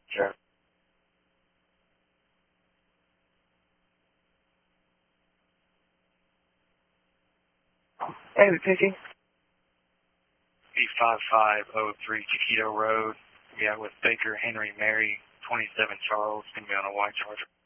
Sure. Hey, we picking? 85503 Chiquito Road. Yeah, with Baker Henry Mary, 27 Charles, going to be on a white Charger.